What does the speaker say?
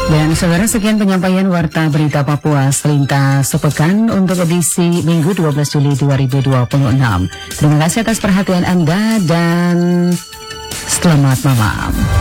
Dan saudara, sekian penyampaian Warta Berita Papua Selintas Sepekan untuk edisi Minggu 12 Juli 2026. Terima kasih atas perhatian Anda dan selamat malam.